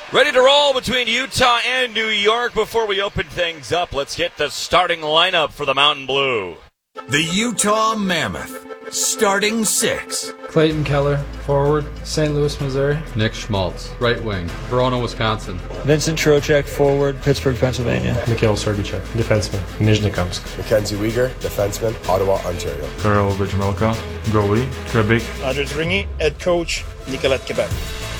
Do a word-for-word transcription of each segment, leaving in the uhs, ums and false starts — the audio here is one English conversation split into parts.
Ready to roll between Utah and New York. Before we open things up, let's get the starting lineup for the Mountain Blue. The Utah Mammoth, starting six. Clayton Keller, forward, Saint Louis, Missouri. Nick Schmaltz, right wing, Verona, Wisconsin. Vincent Trocheck, forward, Pittsburgh, Pennsylvania. Mikhail Sergachev, defenseman, Nizhny-Nekamsk. Mackenzie Weegar, defenseman, Ottawa, Ontario. Karel Vejmelka, goalie, Quebec. Andres Ringy, head coach, Nicolet, Quebec.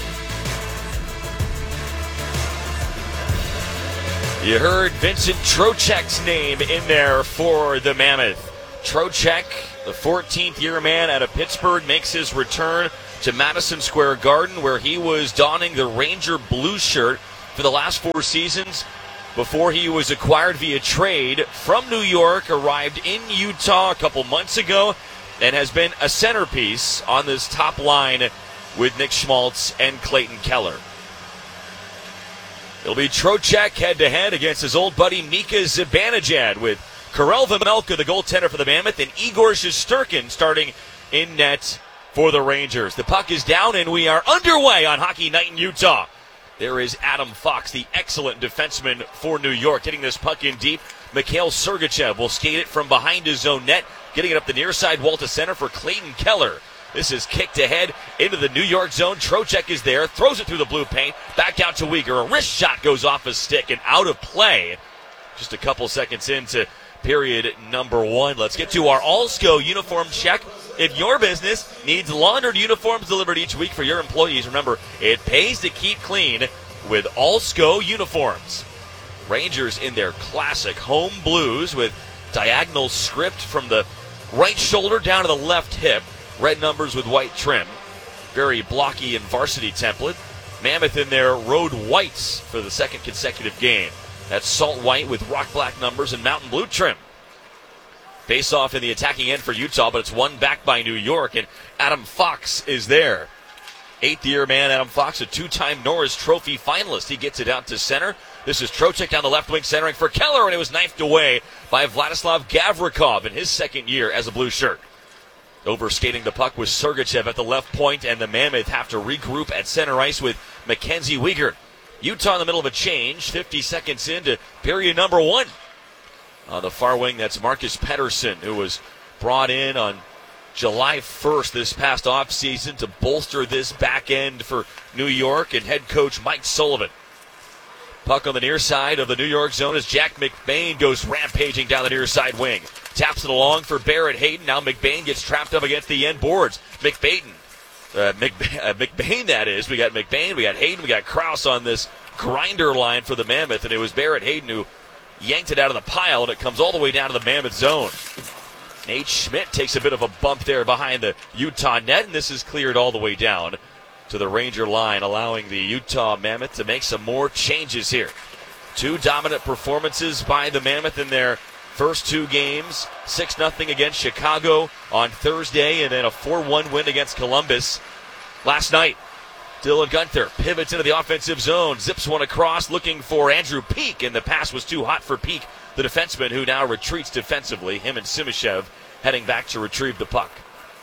You heard Vincent Trocheck's name in there for the Mammoth. Trocheck, the fourteenth-year man out of Pittsburgh, makes his return to Madison Square Garden, where he was donning the Ranger blue shirt for the last four seasons before he was acquired via trade from New York, arrived in Utah a couple months ago, and has been a centerpiece on this top line with Nick Schmaltz and Clayton Keller. It'll be Trocheck head-to-head against his old buddy Mika Zibanejad, with Karel Vejmelka, the goaltender for the Mammoth, and Igor Shesterkin starting in net for the Rangers. The puck is down, and we are underway on Hockey Night in Utah. There is Adam Fox, the excellent defenseman for New York, getting this puck in deep. Mikhail Sergachev will skate it from behind his own net, getting it up the near side wall to center for Clayton Keller. This is kicked ahead into the New York zone. Trocheck is there, throws it through the blue paint, back out to Weegar. A wrist shot goes off his stick and out of play. Just a couple seconds into period number one. Let's get to our Allsco uniform check. If your business needs laundered uniforms delivered each week for your employees, remember, it pays to keep clean with Allsco uniforms. Rangers in their classic home blues with diagonal script from the right shoulder down to the left hip. Red numbers with white trim. Very blocky and varsity template. Mammoth in their road whites for the second consecutive game. That's salt white with rock black numbers and mountain blue trim. Face off in the attacking end for Utah, but it's won back by New York, and Adam Fox is there. Eighth-year man Adam Fox, a two-time Norris Trophy finalist. He gets it out to center. This is Trocheck down the left wing, centering for Keller, and it was knifed away by Vladislav Gavrikov in his second year as a blue shirt. Overskating the puck was Sergachev at the left point, and the Mammoth have to regroup at center ice with Mackenzie Weegar. Utah in the middle of a change, fifty seconds into period number one. On the far wing, that's Marcus Pettersson, who was brought in on July first this past offseason to bolster this back end for New York, and head coach Mike Sullivan. Puck on the near side of the New York zone as Jack McBain goes rampaging down the near side wing. Taps it along for Barrett Hayden. Now McBain gets trapped up against the end boards. McBain, uh, McB- uh, McBain that is. We got McBain, we got Hayden, we got Krause on this grinder line for the Mammoth, and it was Barrett Hayden who yanked it out of the pile, and it comes all the way down to the Mammoth zone. Nate Schmidt takes a bit of a bump there behind the Utah net, and this is cleared all the way down to the Ranger line, allowing the Utah Mammoth to make some more changes here. Two dominant performances by the Mammoth in their first two games. six nothing against Chicago on Thursday, and then a four one win against Columbus last night. Dylan Gunther pivots into the offensive zone, zips one across, looking for Andrew Peak, and the pass was too hot for Peak, the defenseman, who now retreats defensively. Him and Simashev heading back to retrieve the puck.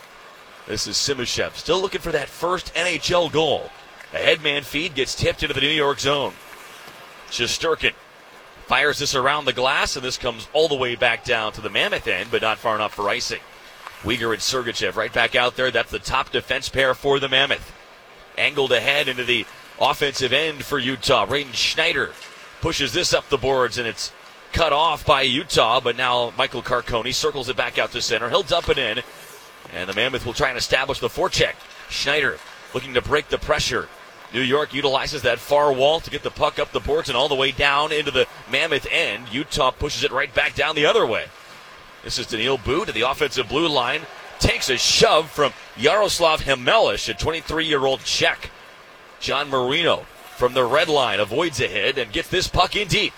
This is Simashev, still looking for that first N H L goal. A headman feed gets tipped into the New York zone. Shesterkin fires this around the glass, and this comes all the way back down to the Mammoth end, but not far enough for icing. Weegar and Sergachev right back out there. That's the top defense pair for the Mammoth. Angled ahead into the offensive end for Utah. Braden Schneider pushes this up the boards, and it's cut off by Utah, but now Michael Carcone circles it back out to center. He'll dump it in, and the Mammoth will try and establish the forecheck. Schneider looking to break the pressure. New York utilizes that far wall to get the puck up the boards and all the way down into the Mammoth end. Utah pushes it right back down the other way. This is Daniil Boot at the offensive blue line. Takes a shove from Yaroslav Hemelish, a twenty-three-year-old Czech. John Marino from the red line avoids a hit and gets this puck in deep.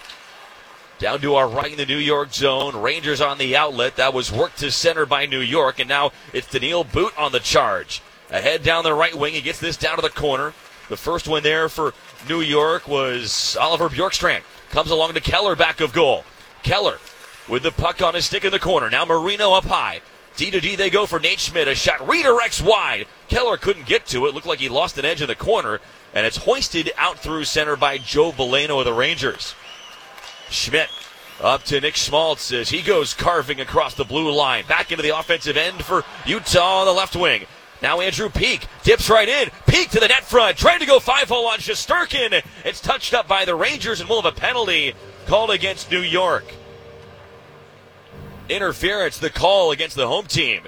Down to our right in the New York zone. Rangers on the outlet. That was worked to center by New York, and now it's Daniil Boot on the charge. Ahead down the right wing. He gets this down to the corner. The first one there for New York was Oliver Bjorkstrand. Comes along to Keller back of goal. Keller with the puck on his stick in the corner. Now Marino up high. D to D they go for Nate Schmidt. A shot redirects wide. Keller couldn't get to it. Looked like he lost an edge in the corner. And it's hoisted out through center by Joe Veleno of the Rangers. Schmidt up to Nick Schmaltz as he goes carving across the blue line. Back into the offensive end for Utah on the left wing. Now Andrew Peak dips right in. Peak to the net front. Trying to go five-hole on Shesterkin. It's touched up by the Rangers and will have a penalty called against New York. Interference, the call against the home team.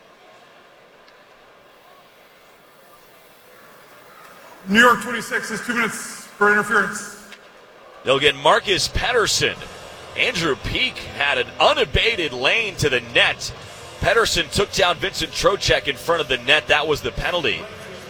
New York twenty-six is two minutes for interference. They'll get Marcus Pettersson. Andrew Peak had an unabated lane to the net. Pettersson took down Vincent Trocheck in front of the net. That was the penalty.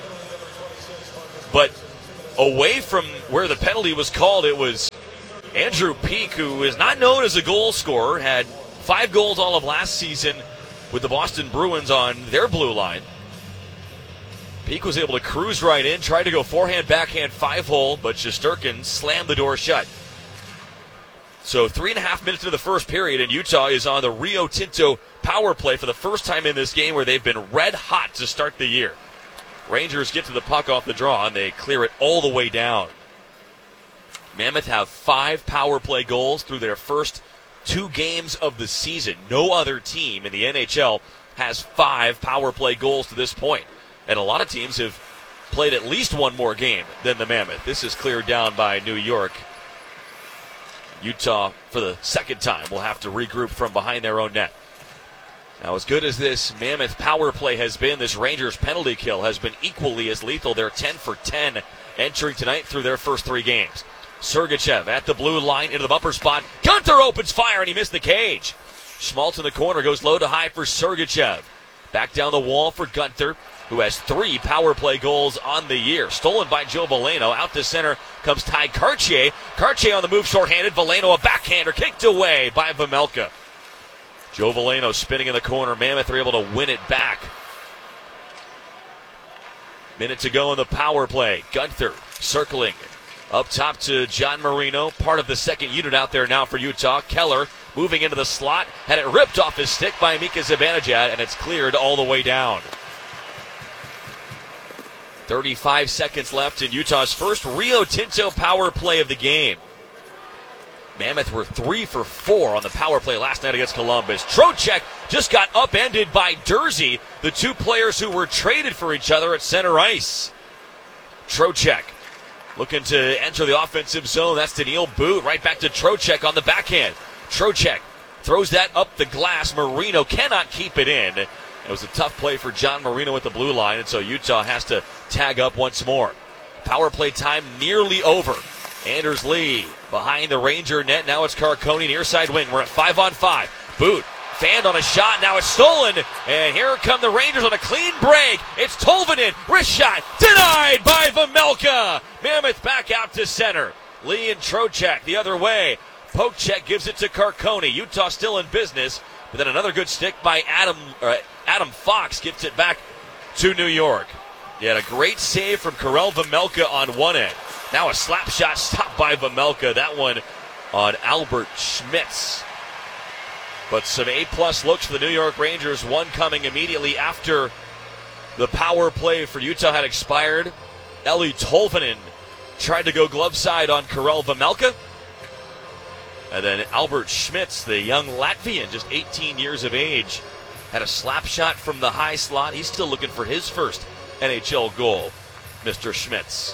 But away from where the penalty was called, it was Andrew Peak, who is not known as a goal scorer, had five goals all of last season with the Boston Bruins on their blue line. Peak was able to cruise right in, tried to go forehand, backhand, five-hole, but Shesterkin slammed the door shut. So three and a half minutes into the first period, and Utah is on the Rio Tinto power play for the first time in this game, where they've been red hot to start the year. Rangers get to the puck off the draw, and they clear it all the way down. Mammoth have five power play goals through their first two games of the season. No other team in the N H L has five power play goals to this point. And a lot of teams have played at least one more game than the Mammoth. This is cleared down by New York. Utah, for the second time, will have to regroup from behind their own net. Now, as good as this Mammoth power play has been, this Rangers penalty kill has been equally as lethal. They're ten for ten entering tonight through their first three games. Sergachev at the blue line into the bumper spot. Gunther opens fire, and he missed the cage. Schmaltz in the corner goes low to high for Sergachev. Back down the wall for Gunther, who has three power play goals on the year. Stolen by Joe Veleno. Out to center comes Ty Cartier. Cartier on the move shorthanded. Veleno a backhander kicked away by Vejmelka. Joe Veleno spinning in the corner. Mammoth are able to win it back. Minute to go in the power play. Gunther circling up top to John Marino. Part of the second unit out there now for Utah. Keller moving into the slot. Had it ripped off his stick by Mika Zibanejad, and it's cleared all the way down. thirty-five seconds left in Utah's first Rio Tinto power play of the game. Mammoth were three for four on the power play last night against Columbus. Trocheck just got upended by Durzi, the two players who were traded for each other at center ice. Trocheck looking to enter the offensive zone. That's Daniil Boot. Right back to Trocheck on the backhand. Trocheck throws that up the glass. Marino cannot keep it in. It was a tough play for John Marino at the blue line, and so Utah has to tag up once more. Power play time nearly over. Anders Lee behind the Ranger net. Now it's Carcone near side wing. We're at five on five. Boot fanned on a shot. Now it's stolen. And here come the Rangers on a clean break. It's Tolvanen. Wrist shot denied by Vejmelka. Mammoth back out to center. Lee and Trocheck the other way. Poke check gives it to Carcone. Utah still in business. But then another good stick by Adam uh, Adam Fox gets it back to New York. He had a great save from Karel Vejmelka on one end. Now a slap shot stopped by Vejmelka. That one on Albert Schmitz. But some A-plus looks for the New York Rangers. One coming immediately after the power play for Utah had expired. Eeli Tolvanen tried to go glove side on Karel Vejmelka. And then Albert Schmitz, the young Latvian, just eighteen years of age, had a slap shot from the high slot. He's still looking for his first N H L goal, Mister Schmitz.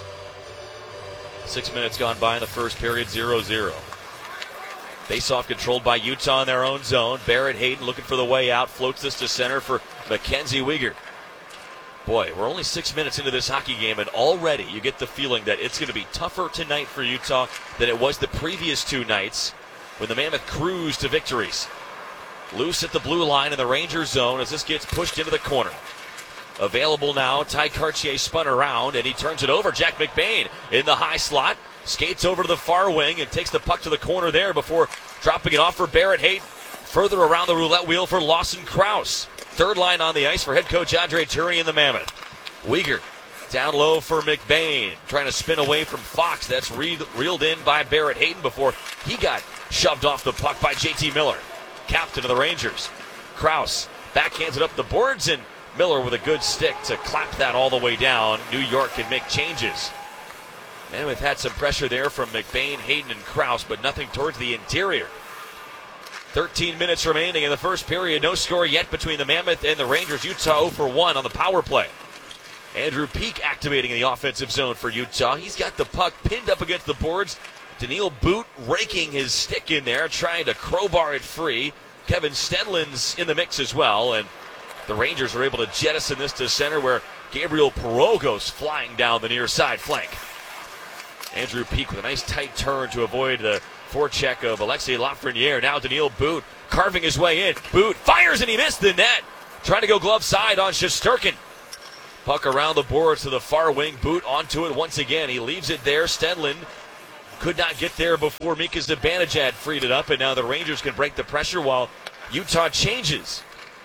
Six minutes gone by in the first period, zero zero. Face-off controlled by Utah in their own zone. Barrett Hayton looking for the way out, floats this to center for Mackenzie Weegar. Boy, we're only six minutes into this hockey game, and already you get the feeling that it's going to be tougher tonight for Utah than it was the previous two nights when the Mammoth cruised to victories. Loose at the blue line in the Rangers zone as this gets pushed into the corner. Available now, Ty Cartier spun around, and he turns it over. Jack McBain in the high slot, skates over to the far wing and takes the puck to the corner there before dropping it off for Barrett Hayton. Further around the roulette wheel for Lawson Krause. Third line on the ice for head coach Andre Tourigny and the Mammoth. Weegar down low for McBain, trying to spin away from Fox. That's re- reeled in by Barrett Hayton before he got shoved off the puck by J T Miller, captain of the Rangers. Krause backhands it up the boards, and Miller with a good stick to clap that all the way down. New York can make changes. Mammoth had some pressure there from McBain, Hayden, and Kraus, but nothing towards the interior. thirteen minutes remaining in the first period. No score yet between the Mammoth and the Rangers. Utah zero for one on the power play. Andrew Peak activating in the offensive zone for Utah. He's got the puck pinned up against the boards. Daniil Boot raking his stick in there, trying to crowbar it free. Kevin Stenlin's in the mix as well, and the Rangers are able to jettison this to center, where Gabriel Perreault goes flying down the near side flank. Andrew Peak with a nice tight turn to avoid the forecheck of Alexei Lafreniere. Now Daniil Boot carving his way in. Boot fires and he missed the net. Trying to go glove side on Shesterkin. Puck around the boards to the far wing. Boot onto it once again. He leaves it there. Stenlin could not get there before Mika Zibanejad freed it up, and now the Rangers can break the pressure while Utah changes.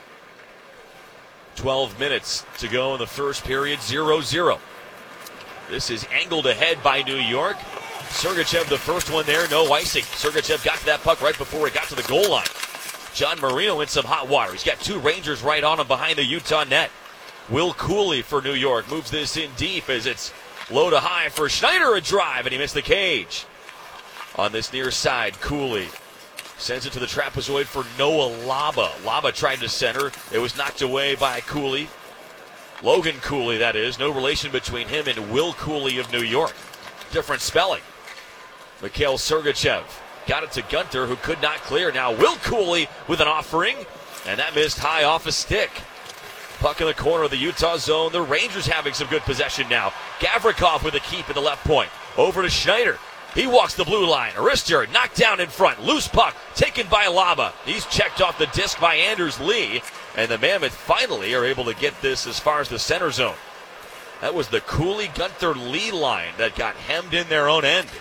twelve minutes to go in the first period, zero zero. This is angled ahead by New York. Sergachev the first one there, no icing. Sergachev got to that puck right before he got to the goal line. John Marino in some hot water. He's got two Rangers right on him behind the Utah net. Will Cooley for New York moves this in deep as it's low to high for Schneider, a drive, and he missed the cage. On this near side, Cooley sends it to the trapezoid for Noah Laba. Laba tried to center. It was knocked away by Cooley. Logan Cooley, that is. No relation between him and Will Cooley of New York. Different spelling. Mikhail Sergachev got it to Gunter, who could not clear. Now Will Cooley with an offering, and that missed high off a stick. Puck in the corner of the Utah zone. The Rangers having some good possession now. Gavrikov with a keep at the left point. Over to Schneider. He walks the blue line. Arister knocked down in front. Loose puck taken by Laba. He's checked off the disc by Anders Lee. And the Mammoth finally are able to get this as far as the center zone. That was the Cooley-Gunther-Lee line that got hemmed in their own end.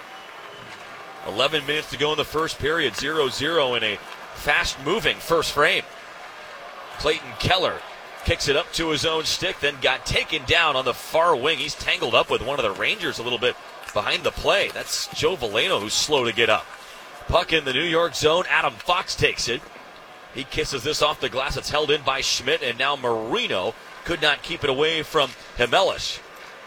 eleven minutes to go in the first period. zero zero in a fast-moving first frame. Clayton Keller kicks it up to his own stick, then got taken down on the far wing. He's tangled up with one of the Rangers a little bit behind the play. That's Joe Veleno, who's slow to get up. Puck in the New York zone. Adam Fox takes it. He kisses this off the glass. It's held in by Schmidt, and now Marino could not keep it away from Hemelish.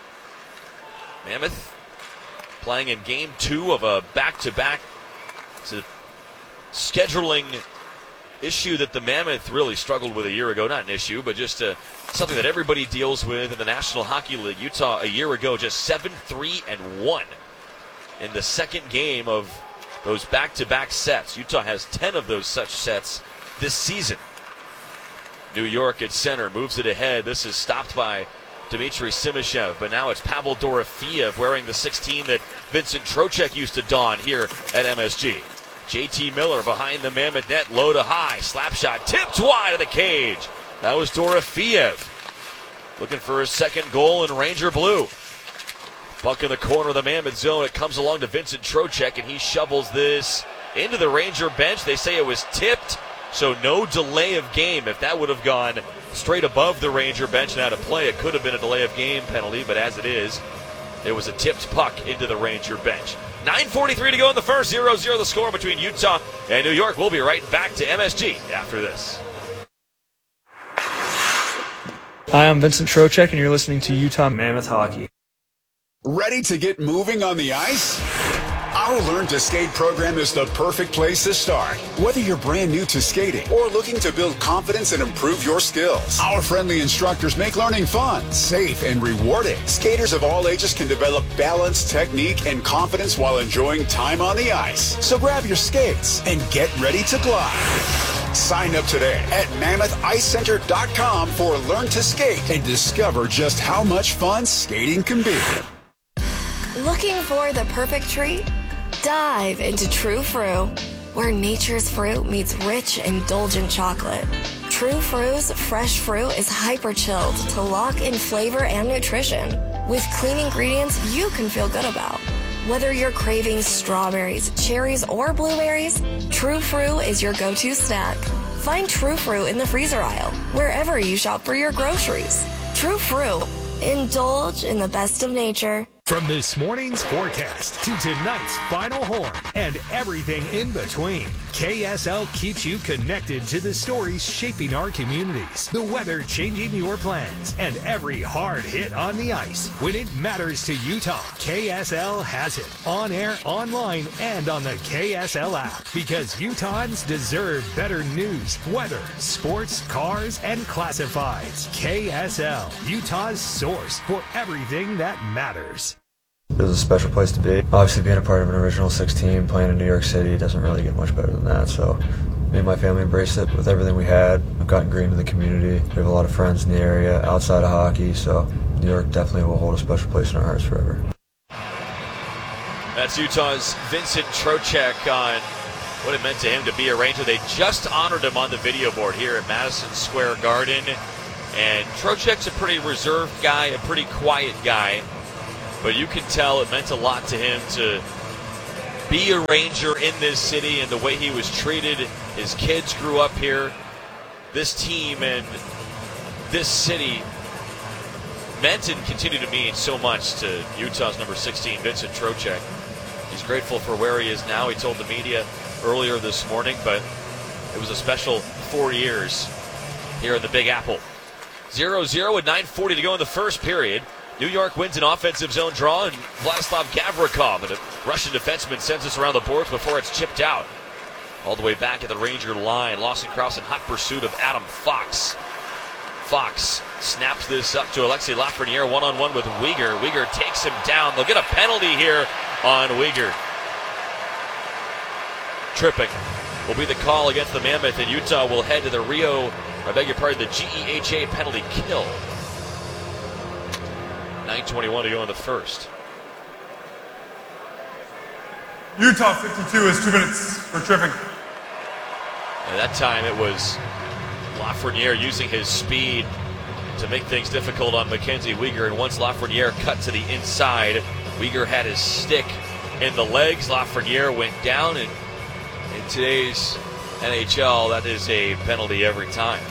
Mammoth playing in game two of a back-to-back. It's a scheduling issue that the Mammoth really struggled with a year ago. Not an issue, but just uh, something that everybody deals with in the National Hockey League. Utah a year ago just seven three and one in the second game of those back-to-back sets. Utah has ten of those such sets this season. New York at center moves it ahead. This is stopped by Dmitry Simashev, but now it's Pavel Dorofeev wearing the sixteen that Vincent Trocheck used to don here at M S G. J T Miller behind the Mammoth net, low to high. Slap shot tipped wide of the cage. That was Dorofeev looking for his second goal in Ranger blue. Puck in the corner of the Mammoth zone. It comes along to Vincent Trocheck, and he shovels this into the Ranger bench. They say it was tipped, so no delay of game. If that would have gone straight above the Ranger bench and out of play, it could have been a delay of game penalty, but as it is, it was a tipped puck into the Ranger bench. nine forty-three to go in the first, zero zero the score between Utah and New York. We'll be right back to M S G after this. Hi, I'm Vincent Trocheck, and you're listening to Utah Mammoth Hockey. Ready to get moving on the ice? Our Learn to Skate program is the perfect place to start. Whether you're brand new to skating or looking to build confidence and improve your skills, our friendly instructors make learning fun, safe, and rewarding. Skaters of all ages can develop balance, technique, and confidence while enjoying time on the ice. So grab your skates and get ready to glide. Sign up today at mammoth ice center dot com for Learn to Skate and discover just how much fun skating can be. Looking for the perfect treat? Dive into True Fru, where nature's fruit meets rich, indulgent chocolate. True Fru's fresh fruit is hyper-chilled to lock in flavor and nutrition, with clean ingredients you can feel good about. Whether you're craving strawberries, cherries, or blueberries, True Fru is your go-to snack. Find True Fru in the freezer aisle, wherever you shop for your groceries. True Fru. Indulge in the best of nature. From this morning's forecast to tonight's final horn and everything in between, K S L keeps you connected to the stories shaping our communities, the weather changing your plans, and every hard hit on the ice. When it matters to Utah, K S L has it. On air, online, and on the K S L app. Because Utahns deserve better news, weather, sports, cars, and classifieds. K S L, Utah's source for everything that matters. It was a special place to be. Obviously, being a part of an original six team, playing in New York City doesn't really get much better than that. So me and my family embraced it with everything we had. I've gotten green to the community. We have a lot of friends in the area outside of hockey, so New York definitely will hold a special place in our hearts forever. That's Utah's Vincent Trocheck on what it meant to him to be a Ranger. They just honored him on the video board here at Madison Square Garden. And Trocheck's a pretty reserved guy, a pretty quiet guy. But you can tell it meant a lot to him to be a Ranger in this city and the way he was treated. His kids grew up here. This team and this city meant and continue to mean so much to Utah's number sixteen, Vincent Trocheck. He's grateful for where he is now. He told the media earlier this morning, but it was a special four years here in the Big Apple. zero zero with nine forty to go in the first period. New York wins an offensive zone draw, and Vladislav Gavrikov, the Russian defenseman, sends us around the boards before it's chipped out. All the way back at the Ranger line, Lawson Crouse in hot pursuit of Adam Fox. Fox snaps this up to Alexei Lafreniere, one-on-one with Weegar. Weegar takes him down. They'll get a penalty here on Weegar. Tripping will be the call against the Mammoth, and Utah will head to the Rio, I beg your pardon, the G E H A penalty kill. nine twenty-one to go in the first. Utah fifty-two is two minutes for tripping. And that time it was Lafreniere using his speed to make things difficult on Mackenzie Weegar. And once Lafreniere cut to the inside, Weegar had his stick in the legs. Lafreniere went down, and in today's N H L, that is a penalty every time.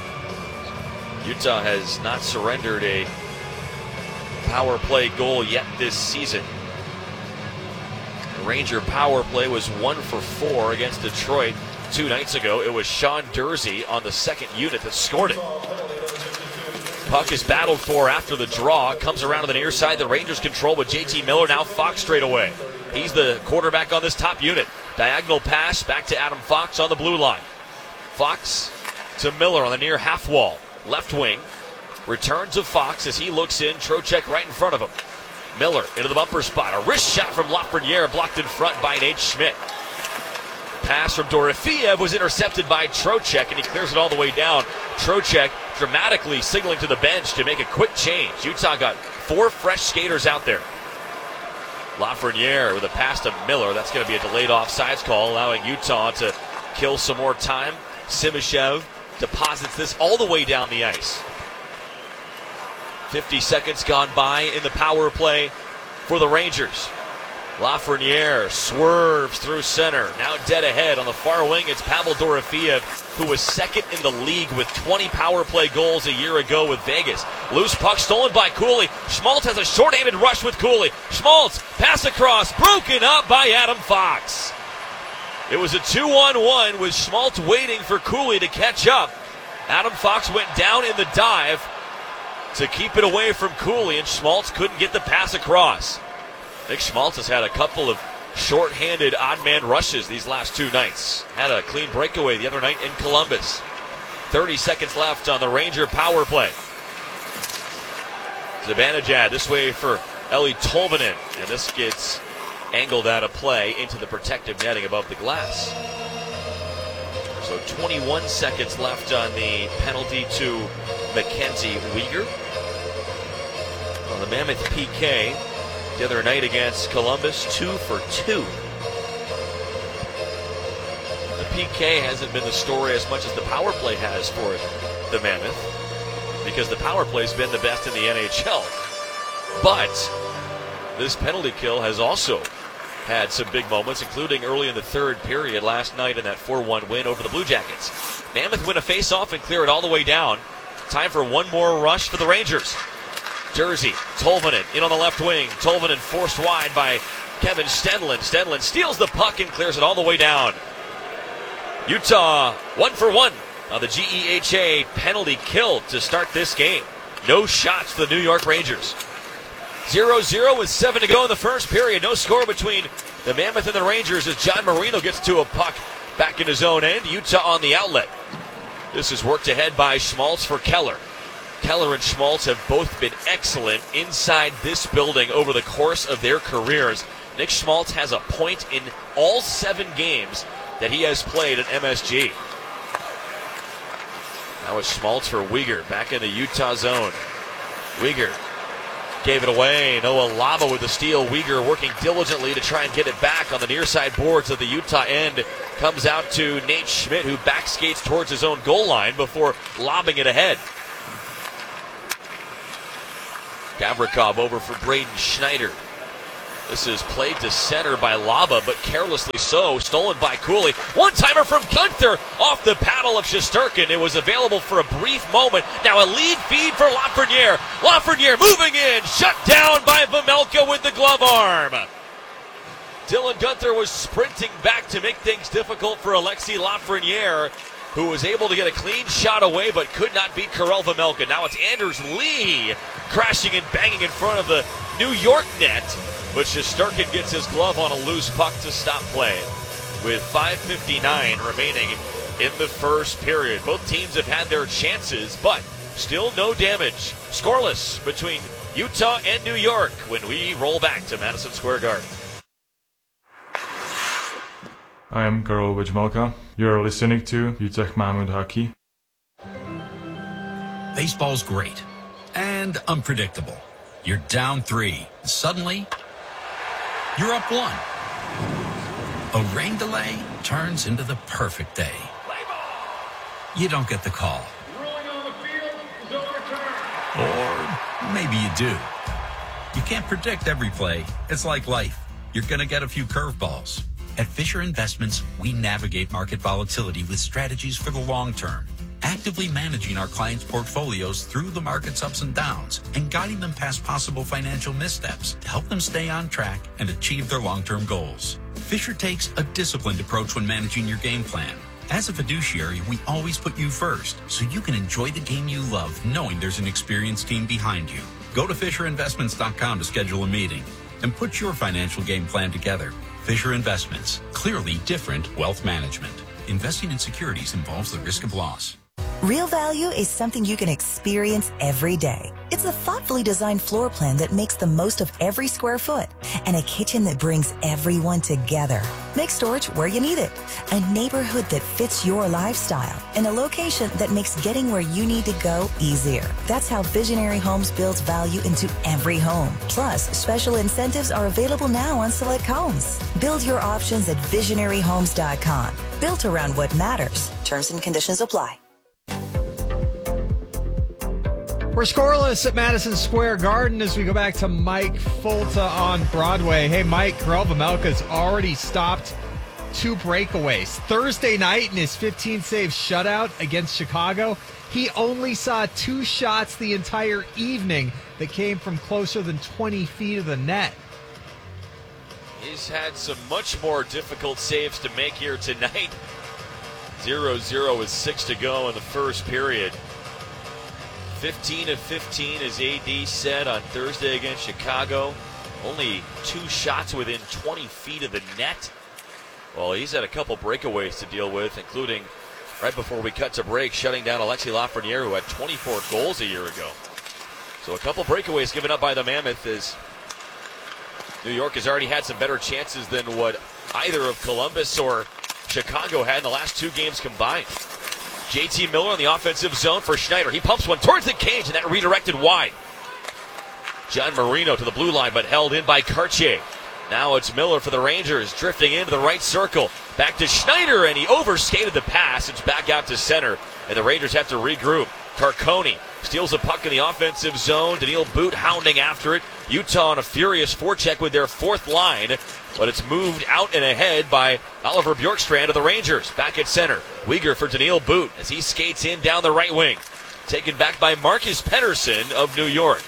Utah has not surrendered a power play goal yet this season. The Ranger power play was one for four against Detroit two nights ago. It was Sean Dursey on the second unit that scored it. Puck is battled for after the draw. Comes around to the near side. The Rangers control with J T Miller. Now Fox straight away. He's the quarterback on this top unit. Diagonal pass back to Adam Fox on the blue line. Fox to Miller on the near half wall. Left wing. Return to Fox as he looks in. Trocheck right in front of him. Miller into the bumper spot. A wrist shot from Lafreniere blocked in front by Nate Schmidt. Pass from Dorofeev was intercepted by Trocheck, and he clears it all the way down. Trocheck dramatically signaling to the bench to make a quick change. Utah got four fresh skaters out there. Lafreniere with a pass to Miller. That's going to be a delayed offsides call, allowing Utah to kill some more time. Simashev deposits this all the way down the ice. fifty seconds gone by in the power play for the Rangers. Lafreniere swerves through center. Now dead ahead on the far wing. It's Pavel Dorofeev, who was second in the league with twenty power play goals a year ago with Vegas. Loose puck stolen by Cooley. Schmaltz has a short-handed rush with Cooley. Schmaltz, pass across, broken up by Adam Fox. It was a two on one with Schmaltz waiting for Cooley to catch up. Adam Fox went down in the dive to keep it away from Cooley, and Schmaltz couldn't get the pass across. Nick Schmaltz has had a couple of short-handed odd-man rushes these last two nights. Had a clean breakaway the other night in Columbus. thirty seconds left on the Ranger power play. Zibanejad this way for Eli Tolvanen, and this gets angled out of play into the protective netting above the glass. So twenty-one seconds left on the penalty to Mackenzie Weegar. On the Mammoth P K the other night against Columbus, two for two. The P K hasn't been the story as much as the power play has for the Mammoth, because the power play's been the best in the N H L. But this penalty kill has also had some big moments, including early in the third period last night in that four one win over the Blue Jackets. Mammoth win a face-off and clear it all the way down. Time for one more rush for the Rangers. Jersey, Tolvanen in on the left wing. Tolvanen forced wide by Kevin Stenlund. Stenlund steals the puck and clears it all the way down. Utah one for one on the G E H A penalty kill to start this game. No shots for the New York Rangers. zero zero with seven to go in the first period. No score between the Mammoth and the Rangers as John Marino gets to a puck back in his own end. Utah on the outlet. This is worked ahead by Schmaltz for Keller. Keller and Schmaltz have both been excellent inside this building over the course of their careers. Nick Schmaltz has a point in all seven games that he has played at M S G. Now it's Schmaltz for Weegar back in the Utah zone. Weegar gave it away. Noah Laba with the steal. Weegar working diligently to try and get it back on the near side boards of the Utah end. Comes out to Nate Schmidt, who back skates towards his own goal line before lobbing it ahead. Gavrikov over for Braden Schneider. This is played to center by Laba, but carelessly so. Stolen by Cooley. One-timer from Gunther off the paddle of Shesterkin. It was available for a brief moment. Now a lead feed for Lafreniere. Lafreniere moving in. Shut down by Vejmelka with the glove arm. Dylan Gunther was sprinting back to make things difficult for Alexis Lafreniere, who was able to get a clean shot away but could not beat Karel Vejmelka. Now it's Anders Lee crashing and banging in front of the New York net. But Shesterkin gets his glove on a loose puck to stop play with five fifty-nine remaining in the first period. Both teams have had their chances, but still no damage. Scoreless between Utah and New York when we roll back to Madison Square Garden. I am Karel Vejmelka. You're listening to Utah Mammoth Hockey. Baseball's great and unpredictable. You're down three. Suddenly, you're up one. A rain delay turns into the perfect day. You don't get the call. Or maybe you do. You can't predict every play. It's like life. You're going to get a few curveballs. At Fisher Investments, we navigate market volatility with strategies for the long term, actively managing our clients' portfolios through the market's ups and downs and guiding them past possible financial missteps to help them stay on track and achieve their long-term goals. Fisher takes a disciplined approach when managing your game plan. As a fiduciary, we always put you first, so you can enjoy the game you love knowing there's an experienced team behind you. Go to Fisher Investments dot com to schedule a meeting and put your financial game plan together. Fisher Investments, clearly different wealth management. Investing in securities involves the risk of loss. Real value is something you can experience every day. It's a thoughtfully designed floor plan that makes the most of every square foot and a kitchen that brings everyone together. Make storage where you need it. A neighborhood that fits your lifestyle and a location that makes getting where you need to go easier. That's how Visionary Homes builds value into every home. Plus, special incentives are available now on select homes. Build your options at visionary homes dot com. Built around what matters. Terms and conditions apply. We're scoreless at Madison Square Garden as we go back to Mike Folta on Broadway. Hey, Mike, Karel Vejmelka's already stopped two breakaways. Thursday night in his fifteen-save shutout against Chicago, he only saw two shots the entire evening that came from closer than twenty feet of the net. He's had some much more difficult saves to make here tonight. zero zero with six to go in the first period. fifteen of fifteen, as A D said, on Thursday against Chicago. Only two shots within twenty feet of the net. Well, he's had a couple breakaways to deal with, including right before we cut to break, shutting down Alexis Lafreniere, who had twenty-four goals a year ago. So a couple breakaways given up by the Mammoth, as New York has already had some better chances than what either of Columbus or Chicago had in the last two games combined. J T Miller in the offensive zone for Schneider. He pumps one towards the cage, and that redirected wide. John Marino to the blue line, but held in by Cartier. Now it's Miller for the Rangers, drifting into the right circle. Back to Schneider, and he overskated the pass. It's back out to center, and the Rangers have to regroup. Carconi steals a puck in the offensive zone. Daniil Boot hounding after it. Utah on a furious forecheck with their fourth line, but it's moved out and ahead by Oliver Bjorkstrand of the Rangers. Back at center, Weegar for Daniil Boot as he skates in down the right wing. Taken back by Marcus Pettersson of New York.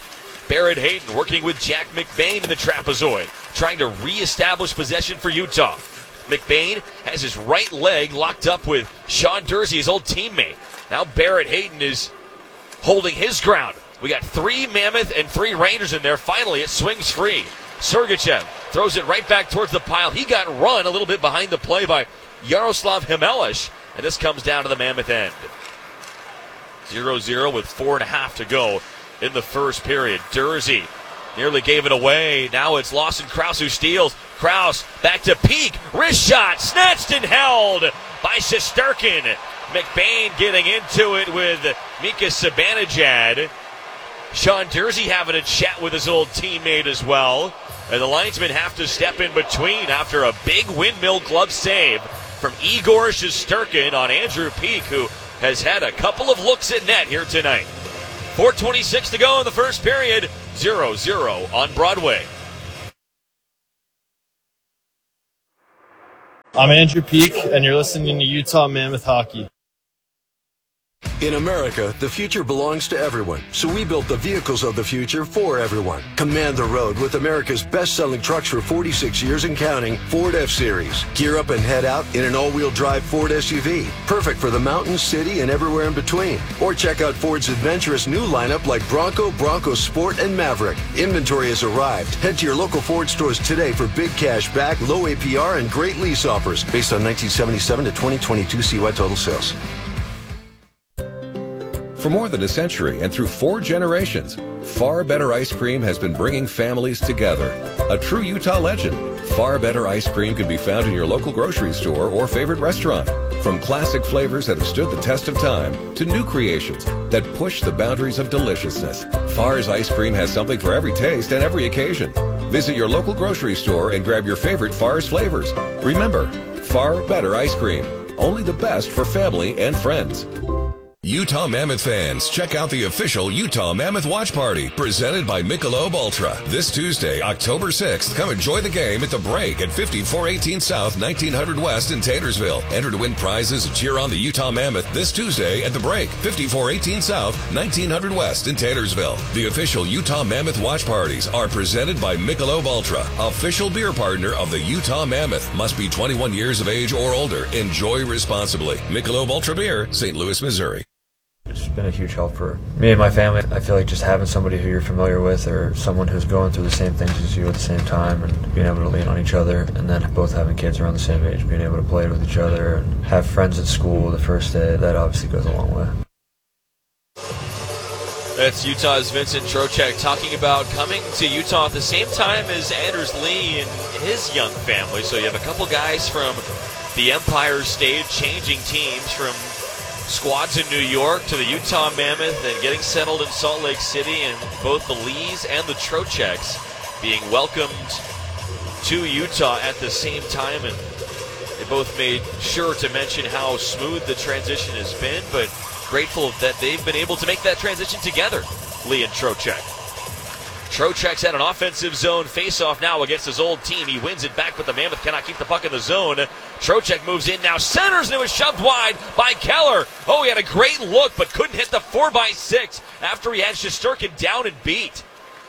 Barrett Hayden working with Jack McBain in the trapezoid, trying to reestablish possession for Utah. McBain has his right leg locked up with Sean Dursey, his old teammate. Now Barrett Hayden is holding his ground. We got three Mammoth and three Rangers in there. Finally, it swings free. Sergachev throws it right back towards the pile. He got run a little bit behind the play by Yaroslav Himelish, and this comes down to the Mammoth end. zero zero with four and a half to go in the first period. Dursey nearly gave it away. Now it's Lawson Krause who steals. Krause back to Peak. Wrist shot snatched and held by Shesterkin. McBain getting into it with Mika Zibanejad. Sean Dursey having a chat with his old teammate as well. And the linesmen have to step in between after a big windmill glove save from Igor Shesterkin on Andrew Peak, who has had a couple of looks at net here tonight. four twenty-six to go in the first period. zero zero on Broadway. I'm Andrew Peak, and you're listening to Utah Mammoth Hockey. In America, the future belongs to everyone, so we built the vehicles of the future for everyone. Command the road with America's best-selling trucks for forty-six years and counting, Ford F-Series. Gear up and head out in an all-wheel drive Ford S U V, perfect for the mountains, city, and everywhere in between. Or check out Ford's adventurous new lineup like Bronco, Bronco Sport, and Maverick. Inventory has arrived. Head to your local Ford stores today for big cash back, low A P R, and great lease offers based on nineteen seventy-seven to twenty twenty-two C Y total sales. For more than a century and through four generations, Far Better Ice Cream has been bringing families together. A true Utah legend, Far Better Ice Cream can be found in your local grocery store or favorite restaurant. From classic flavors that have stood the test of time to new creations that push the boundaries of deliciousness, Far's Ice Cream has something for every taste and every occasion. Visit your local grocery store and grab your favorite Far's flavors. Remember, Far Better Ice Cream, only the best for family and friends. Utah Mammoth fans, check out the official Utah Mammoth Watch Party presented by Michelob Ultra. This Tuesday, October sixth, come enjoy the game at the Break at fifty-four eighteen South, nineteen hundred West in Taylorsville. Enter to win prizes and cheer on the Utah Mammoth this Tuesday at the Break, fifty-four eighteen South, nineteen hundred West in Taylorsville. The official Utah Mammoth Watch Parties are presented by Michelob Ultra, official beer partner of the Utah Mammoth. Must be twenty-one years of age or older. Enjoy responsibly. Michelob Ultra Beer, Saint Louis, Missouri. It's been a huge help for me and my family. I feel like just having somebody who you're familiar with or someone who's going through the same things as you at the same time and being able to lean on each other, and then both having kids around the same age, being able to play with each other and have friends at school the first day, that obviously goes a long way. That's Utah's Vincent Trocheck talking about coming to Utah at the same time as Anders Lee and his young family. So you have a couple guys from the Empire State changing teams from squads in New York to the Utah Mammoth and getting settled in Salt Lake City, and both the Lees and the Trochecks being welcomed to Utah at the same time. And they both made sure to mention how smooth the transition has been, but grateful that they've been able to make that transition together, Lee and Trocheck. Trocheck's had an offensive zone face-off now against his old team. He wins it back, but the Mammoth cannot keep the puck in the zone. Trocheck moves in now, centers, and it was shoved wide by Keller. Oh, he had a great look, but couldn't hit the four by six after he had Shesterkin down and beat.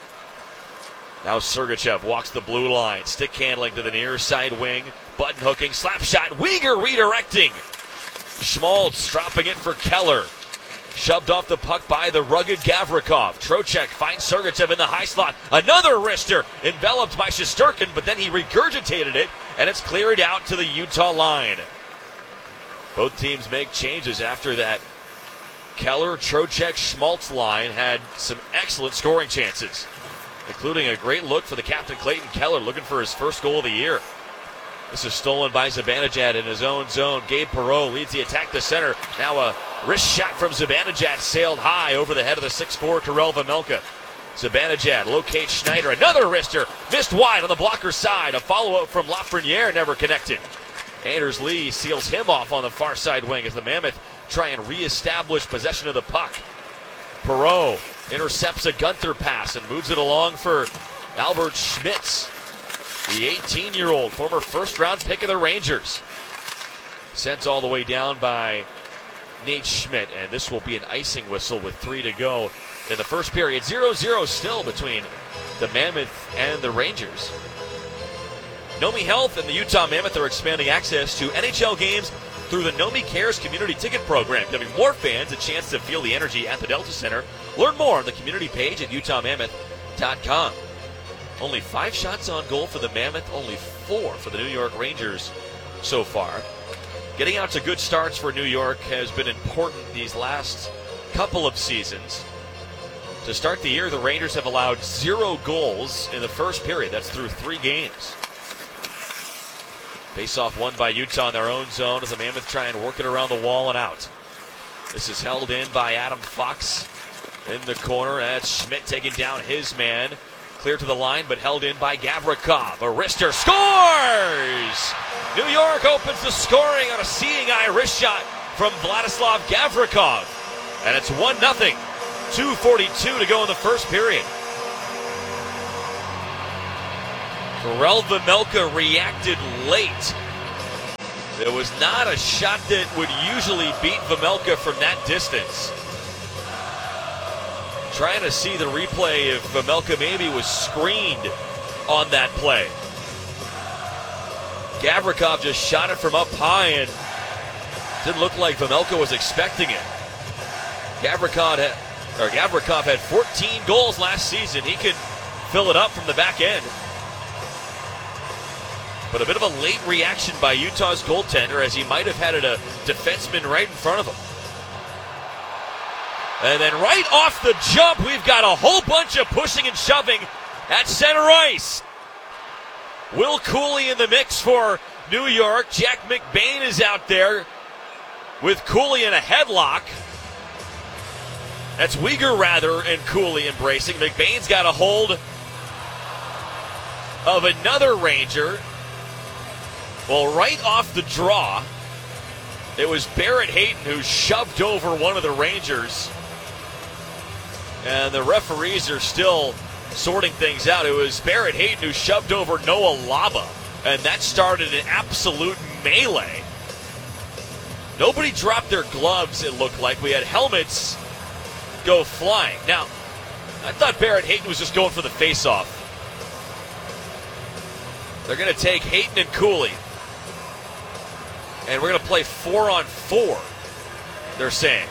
Now Sergachev walks the blue line, stick handling to the near side wing, button hooking, slap shot, Uyghur redirecting. Schmaltz dropping it for Keller. Shoved off the puck by the rugged Gavrikov. Trocheck finds Sergachev in the high slot. Another wrister enveloped by Shesterkin, but then he regurgitated it, and it's cleared out to the Utah line. Both teams make changes after that. Keller, Trocheck, Schmaltz line had some excellent scoring chances, including a great look for the captain, Clayton Keller, looking for his first goal of the year. This is stolen by Zibanejad in his own zone. Gabe Perreault leads the attack to center. Now a wrist shot from Zibanejad sailed high over the head of the six four Karel Vejmelka. Zibanejad locates Schneider. Another wrister missed wide on the blocker side. A follow-up from Lafreniere never connected. Anders Lee seals him off on the far side wing as the Mammoth try and reestablish possession of the puck. Perreault intercepts a Gunther pass and moves it along for Albert Schmitz, the eighteen-year-old former first-round pick of the Rangers. Sent all the way down by Nate Schmidt, and this will be an icing whistle with three to go in the first period. zero zero still between the Mammoth and the Rangers. Nomi Health and the Utah Mammoth are expanding access to N H L games through the Nomi Cares community ticket program, giving more fans a chance to feel the energy at the Delta Center. Learn more on the community page at utah mammoth dot com. Only five shots on goal for the Mammoth, only four for the New York Rangers so far. Getting out to good starts for New York has been important these last couple of seasons. To start the year, the Rangers have allowed zero goals in the first period. That's through three games. Face-off won by Utah in their own zone as the Mammoth try and work it around the wall and out. This is held in by Adam Fox in the corner. That's Schmidt taking down his man. Clear to the line, but held in by Gavrikov. Arister scores! New York opens the scoring on a seeing eye wrist shot from Vladislav Gavrikov. And it's one nothing. two forty-two to go in the first period. Karel Vejmelka reacted late. There was not a shot that would usually beat Vejmelka from that distance. Trying to see the replay if Vejmelka maybe was screened on that play. Gavrikov just shot it from up high and didn't look like Vejmelka was expecting it. Gavrikov had, or Gavrikov had fourteen goals last season. He could fill it up from the back end. But a bit of a late reaction by Utah's goaltender, as he might have had a defenseman right in front of him. And then right off the jump, we've got a whole bunch of pushing and shoving at center ice. Will Cooley in the mix for New York. Jack McBain is out there with Cooley in a headlock. That's Uyghur, rather, and Cooley embracing. McBain's got a hold of another Ranger. Well, right off the draw, it was Barrett Hayton who shoved over one of the Rangers. And the referees are still sorting things out. It was Barrett Hayton who shoved over Noah Laba. And that started an absolute melee. Nobody dropped their gloves, it looked like. We had helmets go flying. Now, I thought Barrett Hayton was just going for the face-off. They're going to take Hayton and Cooley. And we're going to play four on four, they're saying.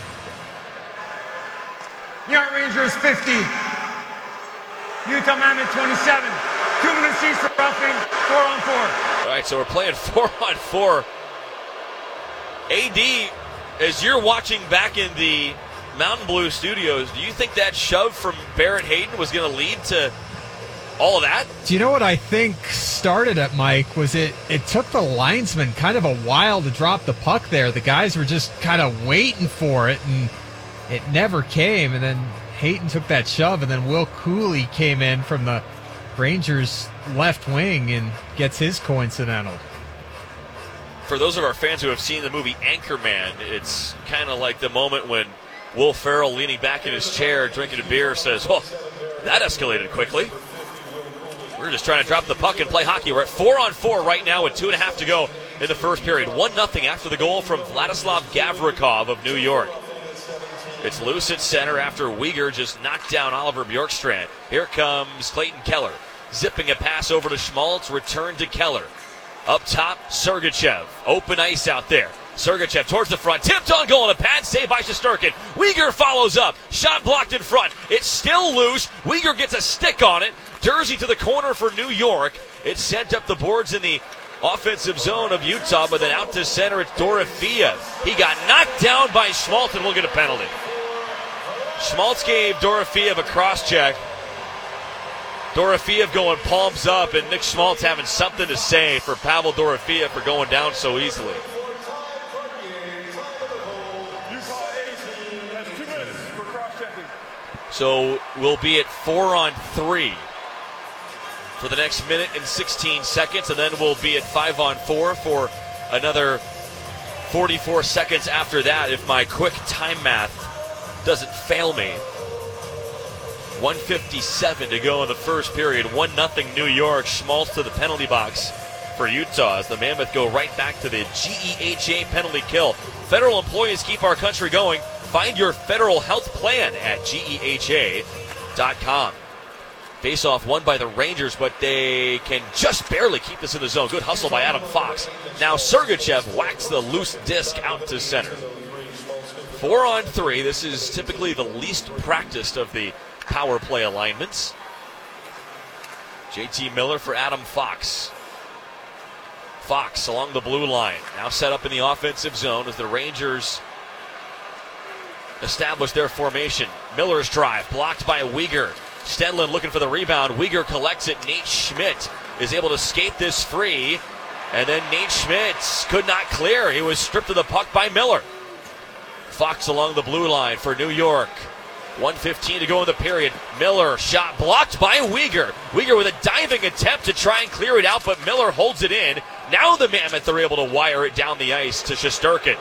New York Rangers fifty. Utah Mammoth twenty-seven. Two minutes each for roughing. Four on four. All right, so we're playing four on four. A D, as you're watching back in the Mountain Blue studios, do you think that shove from Barrett Hayton was going to lead to all of that? Do you know what I think started it, Mike? Was it it took the linesman kind of a while to drop the puck there. The guys were just kind of waiting for it, and it never came. And then Hayton took that shove, and then Will Cooley came in from the Rangers' left wing and gets his coincidental. For those of our fans who have seen the movie Anchorman, it's kind of like the moment when Will Ferrell, leaning back in his chair, drinking a beer, says, "Oh, that escalated quickly. We're just trying to drop the puck and play hockey." We're at four on four right now with two and a half to go in the first period. One nothing after the goal from Vladislav Gavrikov of New York. It's loose at center after Uyghur just knocked down Oliver Bjorkstrand. Here comes Clayton Keller. Zipping a pass over to Schmaltz, return to Keller. Up top, Sergachev. Open ice out there. Sergachev towards the front. Tipped on goal and a pad save by Shesterkin. Uyghur follows up. Shot blocked in front. It's still loose. Uyghur gets a stick on it. Jersey to the corner for New York. It's sent up the boards in the offensive zone of Utah, but then out to center, it's Dorofeev. He got knocked down by Schmaltz and will get a penalty. Schmaltz gave Dorofeev a cross-check. Dorofeev going palms up, and Nick Schmaltz having something to say for Pavel Dorofeev for going down so easily. So we'll be at four on three for the next minute and sixteen seconds, and then we'll be at five on four for another forty-four seconds after that, if my quick time math doesn't fail me. one fifty-seven to go in the first period. one nothing New York. Schmaltz to the penalty box for Utah as the Mammoth go right back to the G E H A penalty kill. Federal employees keep our country going. Find your federal health plan at G E H A dot com. Face-off won by the Rangers, but they can just barely keep this in the zone. Good hustle by Adam Fox. Now Sergachev whacks the loose disc out to center. Four on three. This is typically the least practiced of the power play alignments. J T Miller for Adam Fox. Fox along the blue line. Now set up in the offensive zone as the Rangers establish their formation. Miller's drive blocked by Uyghur. Stenlund looking for the rebound. Uyghur collects it. Nate Schmidt is able to skate this free. And then Nate Schmidt could not clear. He was stripped of the puck by Miller. Fox along the blue line for New York. one fifteen to go in the period. Miller shot blocked by Uyghur. Uyghur with a diving attempt to try and clear it out, but Miller holds it in. Now the Mammoth are able to wire it down the ice to Shesterkin.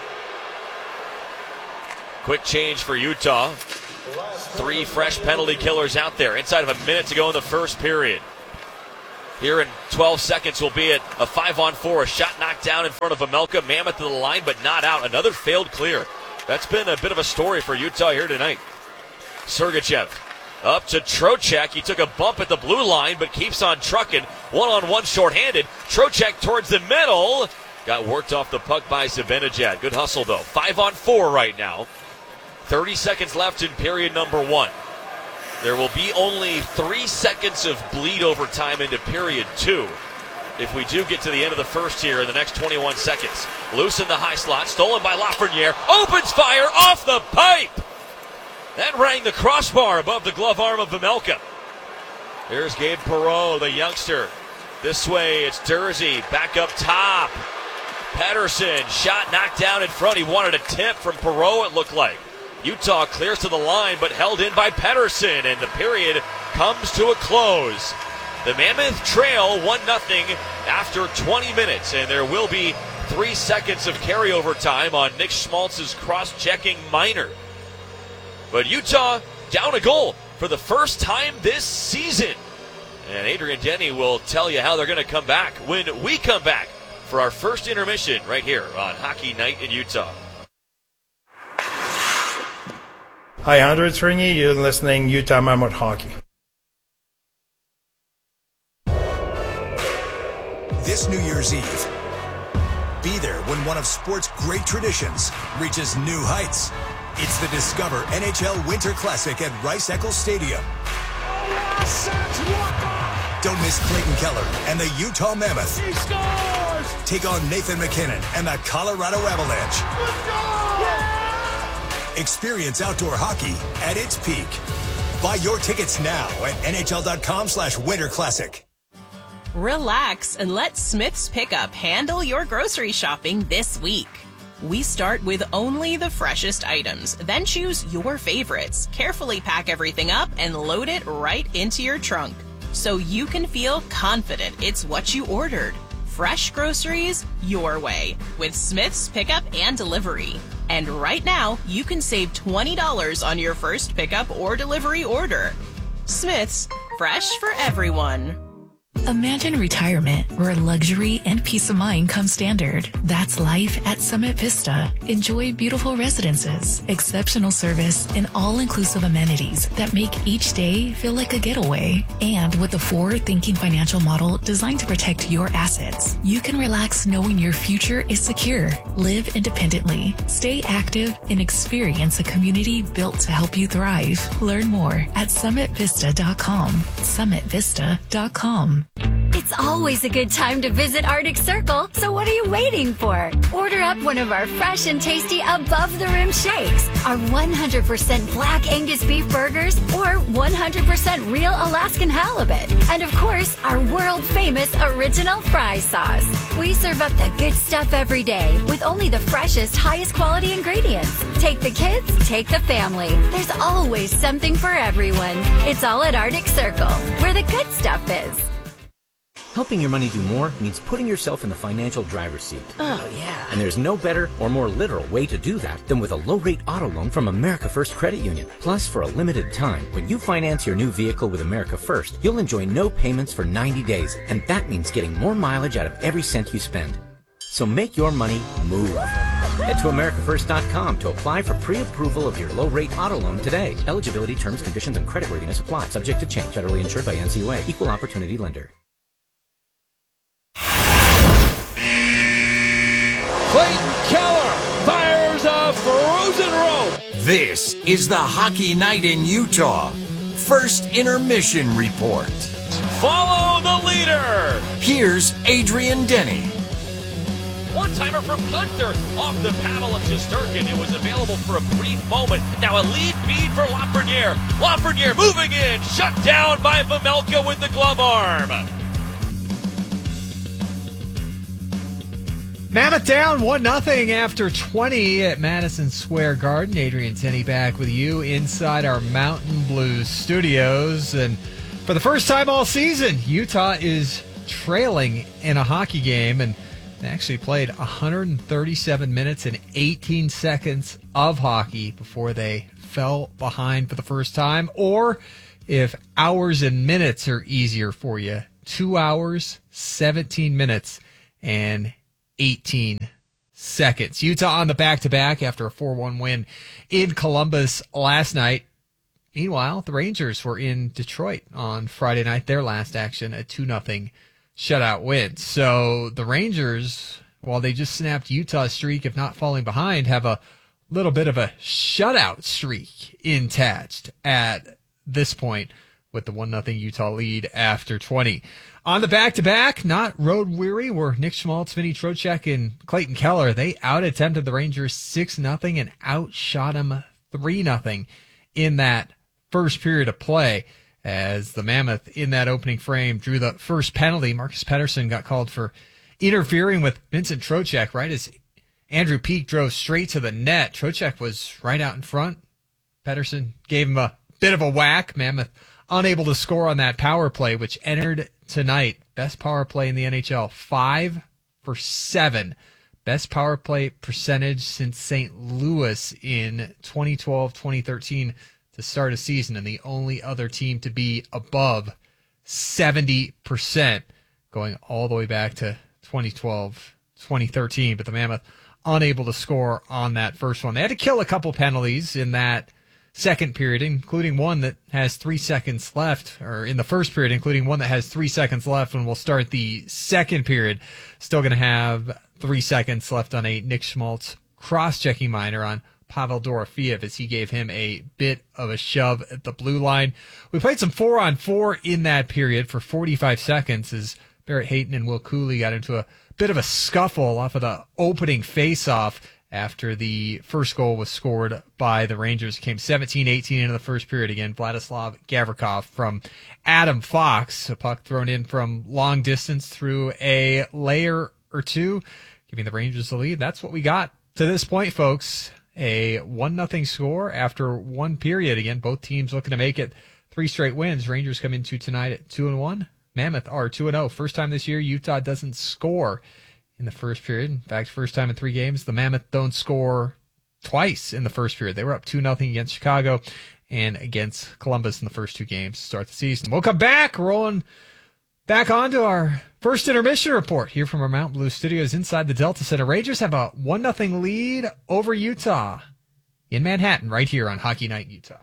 Quick change for Utah. Three fresh penalty killers out there. Inside of a minute to go in the first period. Here in twelve seconds will be at a five on four. A shot knocked down in front of Vejmelka. Mammoth to the line, but not out. Another failed clear. That's been a bit of a story for Utah here tonight. Sergachev up to Trocheck. He took a bump at the blue line, but keeps on trucking. One-on-one shorthanded. Trocheck towards the middle. Got worked off the puck by Zibanejad. Good hustle, though. Five on four right now. thirty seconds left in period number one. There will be only three seconds of bleed over time into period two if we do get to the end of the first here in the next twenty-one seconds. Loose in the high slot, stolen by Lafreniere. Opens fire off the pipe! That rang the crossbar above the glove arm of Vejmelka. Here's Gabe Perreault, the youngster. This way, it's Dursey back up top. Pettersson, shot knocked down in front. He wanted a tip from Perreault, it looked like. Utah clears to the line, but held in by Pettersson, and the period comes to a close. The Mammoth trail one nothing after twenty minutes, and there will be three seconds of carryover time on Nick Schmaltz's cross-checking minor. But Utah down a goal for the first time this season. And Adrian Denny will tell you how they're going to come back when we come back for our first intermission right here on Hockey Night in Utah. Hi, Andrew Tringy. You're listening Utah Mammoth Hockey. This New Year's Eve, be there when one of sport's great traditions reaches new heights. It's the Discover N H L Winter Classic at Rice-Eccles Stadium. Don't miss Clayton Keller and the Utah Mammoth. He scores! Take on Nathan McKinnon and the Colorado Avalanche. Yeah! Experience outdoor hockey at its peak. Buy your tickets now at nhl.com slash winter classic. Relax and let Smith's Pickup handle your grocery shopping this week. We start with only the freshest items, then choose your favorites, carefully pack everything up, and load it right into your trunk, so you can feel confident it's what you ordered. Fresh groceries your way with Smith's Pickup and Delivery. And right now, you can save twenty dollars on your first pickup or delivery order. Smith's, fresh for everyone. Imagine retirement where luxury and peace of mind come standard. That's life at Summit Vista. Enjoy beautiful residences, exceptional service, and all-inclusive amenities that make each day feel like a getaway. And with a forward-thinking financial model designed to protect your assets, you can relax knowing your future is secure. Live independently, stay active, and experience a community built to help you thrive. Learn more at summit vista dot com. summit vista dot com. It's always a good time to visit Arctic Circle, so what are you waiting for? Order up one of our fresh and tasty above-the-rim shakes, our one hundred percent black Angus beef burgers, or one hundred percent real Alaskan halibut, and of course, our world-famous original fry sauce. We serve up the good stuff every day with only the freshest, highest quality ingredients. Take the kids, take the family. There's always something for everyone. It's all at Arctic Circle, where the good stuff is. Helping your money do more means putting yourself in the financial driver's seat. Oh, yeah. And there's no better or more literal way to do that than with a low-rate auto loan from America First Credit Union. Plus, for a limited time, when you finance your new vehicle with America First, you'll enjoy no payments for ninety days, and that means getting more mileage out of every cent you spend. So make your money move. Head to america first dot com to apply for pre-approval of your low-rate auto loan today. Eligibility, terms, conditions, and creditworthiness apply. Subject to change. Federally insured by N C U A. Equal opportunity lender. Clayton Keller fires a frozen rope. This is the Hockey Night in Utah First Intermission Report. Follow the leader. Here's Adrian Denny. One-timer from Gunther off the paddle of Shesterkin. It was available for a brief moment. Now a lead bead for Lafreniere. Lafreniere moving in. Shut down by Vejmelka with the glove arm. Mammoth down one nothing after twenty at Madison Square Garden. Adrian Denny back with you inside our Mountain Blues studios. And for the first time all season, Utah is trailing in a hockey game. And they actually played one hundred thirty-seven minutes and eighteen seconds of hockey before they fell behind for the first time. Or if hours and minutes are easier for you, two hours, seventeen minutes, and eighteen seconds. Utah on the back-to-back after a four one win in Columbus last night. Meanwhile, the Rangers were in Detroit on Friday night, their last action, a two nothing shutout win. So the Rangers, while they just snapped Utah's streak of not falling behind, have a little bit of a shutout streak intact at this point with the one nothing Utah lead after twenty. On the back-to-back, not road-weary, were Nick Schmaltz, Vinny Trocheck, and Clayton Keller. They out-attempted the Rangers six nothing and outshot them three nothing in that first period of play. As the Mammoth in that opening frame drew the first penalty, Marcus Pettersson got called for interfering with Vincent Trocheck right as Andrew Peeke drove straight to the net. Trocheck was right out in front. Pettersson gave him a bit of a whack. Mammoth unable to score on that power play, which entered tonight. Best power play in the N H L. Five for seven. Best power play percentage since Saint Louis in twenty twelve twenty thirteen to start a season, and the only other team to be above seventy percent going all the way back to twenty twelve twenty thirteen. But the Mammoth unable to score on that first one. They had to kill a couple penalties in that second period, including one that has three seconds left, or in the first period, including one that has three seconds left when we'll start the second period. Still going to have three seconds left on a Nick Schmaltz cross-checking minor on Pavel Dorofeev as he gave him a bit of a shove at the blue line. We played some four-on-four in that period for forty-five seconds as Barrett Hayton and Will Cooley got into a bit of a scuffle off of the opening face-off after the first goal was scored by the Rangers. It came seventeen eighteen into the first period. Again, Vladislav Gavrikov from Adam Fox. A puck thrown in from long distance through a layer or two, giving the Rangers the lead. That's what we got to this point, folks. A one nothing score after one period. Again, both teams looking to make it three straight wins. Rangers come into tonight at two and one. Mammoth are two and oh. First time this year Utah doesn't score in the first period. In fact, first time in three games, the Mammoth don't score twice in the first period. They were up two nothing against Chicago and against Columbus in the first two games to start the season. We'll come back, rolling back onto our first intermission report here from our Mountain Blue studios inside the Delta Center. Rangers have a one nothing lead over Utah in Manhattan right here on Hockey Night in Utah.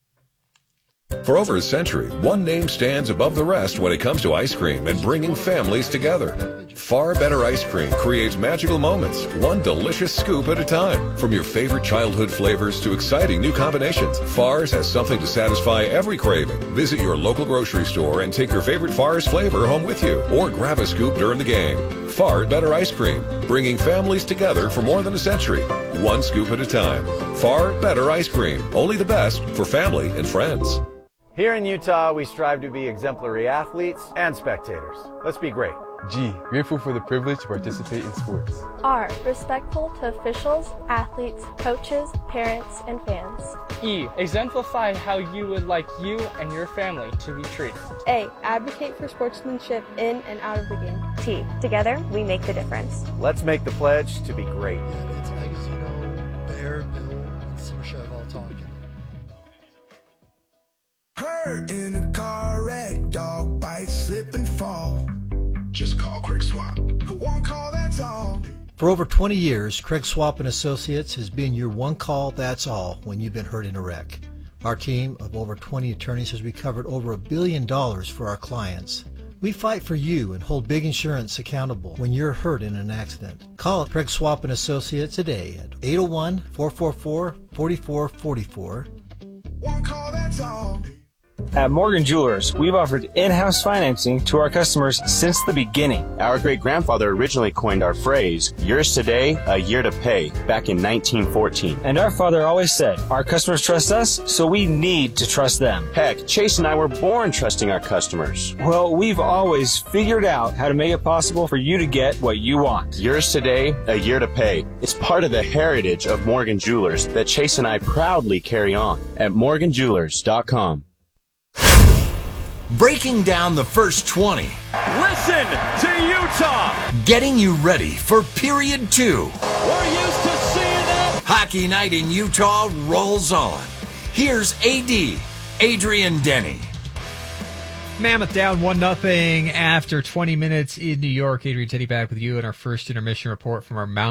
For over a century, one name stands above the rest when it comes to ice cream and bringing families together. Far Better Ice Cream creates magical moments, one delicious scoop at a time. From your favorite childhood flavors to exciting new combinations, Far's has something to satisfy every craving. Visit your local grocery store and take your favorite Far's flavor home with you, or grab a scoop during the game. Far Better Ice Cream, bringing families together for more than a century, one scoop at a time. Far Better Ice Cream, only the best for family and friends. Here in Utah, we strive to be exemplary athletes and spectators. Let's be great. G, grateful for the privilege to participate in sports. R, respectful to officials, athletes, coaches, parents, and fans. E, exemplify how you would like you and your family to be treated. A, advocate for sportsmanship in and out of the game. T, together we make the difference. Let's make the pledge to be great. It's Agazino, Bear, Bill, and Simashev all talking. Hurt in a car wreck, dog bite, slip and fall. Just call Quick Swap. One call, that's all. For over twenty years, Craig Swap and Associates has been your one call, that's all, when you've been hurt in a wreck. Our team of over twenty attorneys has recovered over a billion dollars for our clients. We fight for you and hold big insurance accountable when you're hurt in an accident. Call Craig Swap and Associates today at eight oh one, four four four, four four four four. One call, that's all. At Morgan Jewelers, we've offered in-house financing to our customers since the beginning. Our great-grandfather originally coined our phrase, yours today, a year to pay, back in nineteen fourteen. And our father always said, our customers trust us, so we need to trust them. Heck, Chase and I were born trusting our customers. Well, we've always figured out how to make it possible for you to get what you want. Yours today, a year to pay. It's part of the heritage of Morgan Jewelers that Chase and I proudly carry on at morgan jewelers dot com. Breaking down the first twenty. Listen to Utah. Getting you ready for period two. We're used to seeing that. Hockey Night in Utah rolls on. Here's A D, Adrian Denny. Mammoth down one nothing after twenty minutes in New York. Adrian Teddy back with you in our first intermission report from our Mount